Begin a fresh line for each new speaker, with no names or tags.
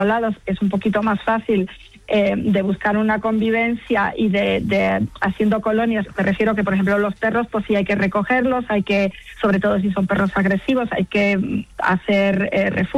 lados es un poquito más fácil de buscar una convivencia y de haciendo colonias. Me refiero que, por ejemplo, los perros, pues sí hay que recogerlos, hay que, sobre todo si son perros agresivos, hay que hacer refugio.